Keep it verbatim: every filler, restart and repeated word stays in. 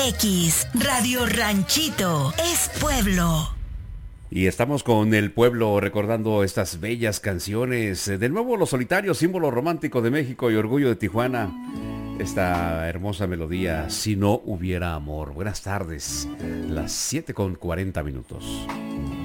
X, Radio Ranchito, es pueblo. Y estamos con el pueblo recordando estas bellas canciones. De nuevo Los Solitarios, símbolo romántico de México y orgullo de Tijuana. Esta hermosa melodía, Si no hubiera amor. Buenas tardes, las siete con cuarenta minutos.